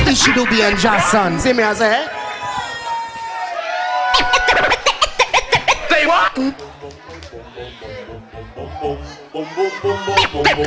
Ishi Dubi and Jason. See me as a Say what?